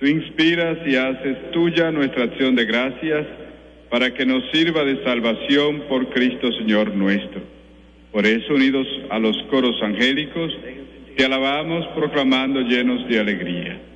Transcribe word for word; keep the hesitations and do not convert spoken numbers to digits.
Tú inspiras y haces tuya nuestra acción de gracias para que nos sirva de salvación por Cristo Señor nuestro. Por eso, unidos a los coros angélicos, te alabamos proclamando llenos de alegría.